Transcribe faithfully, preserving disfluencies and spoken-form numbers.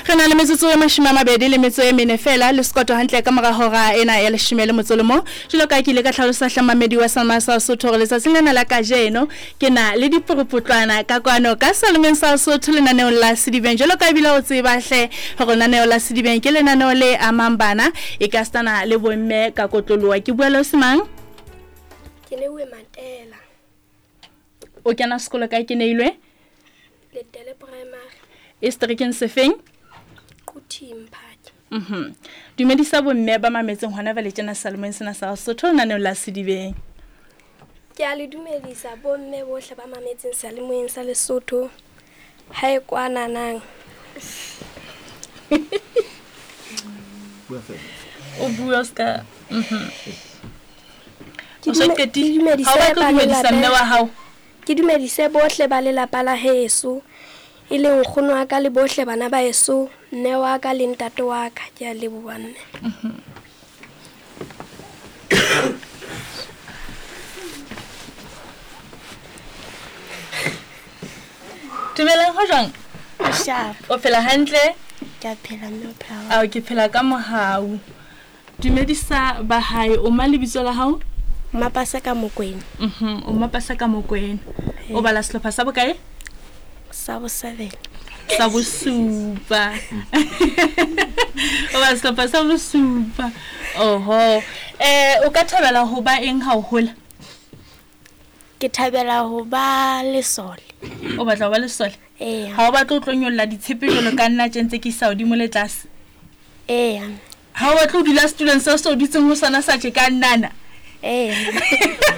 Re na le metsotso e mashome a mabedi le metso e mene fela le skoto hantle ka mora hora ena ya leshome le motso le mo jalo ka ke ile ka tlhalosa hlamamedi wa Salma sa Sotho re letsa lena la kajeno ke na le dipuruputlwana ka kwano ka Salmen sa Sotho le naneo la Sedibeng jalo ka bila o tseba hle hore naneo la Sedibeng ke le naneo le amambana e ka stana le bomme ka kotloloa ke bua le semang ke ne we Matela o kena sekolo ka ke neilwe le tele primary Estrikeng sefeng Kuthimphaki mhm dumedisa bomme ba mametseng hona ba le tjena Salmen sena sa Sotho naneo la Sedibeng ke a le dumedisa bomme bohle ba mametseng Salmen sa Lesotho ha e kwana nang o bua ska mhm ke dumedisa ba dumedisa mme wa hao ke dumedise bohle ba lelapa la heso e leng nkgono wa ka le bohle bana ba heso mme wa ka le ntate wa ka ke a leboha nne Dumelang ho jwang sharp o phela hantle ke a phela mme o phela a ke phela ka mohau dumedisa ba hae o ma lebitso la hao Mapasa ka Mokwena mhm o Mapasa ka Mokwena o bala sehlopha sa bokae sa bo seven sa bosupa o bala sehlopha sa bosupa oho eh o ka thabela ho ba eng ha o hola ke thabela ho ba lesole o batla ho ba lesole eh ha o batla o tlonyolla ditshepe jolo ka nna tshentse ke sa odimo le tlase eh ha o batla o dula student sa so ditseng ho sana sa tje ka nnana eh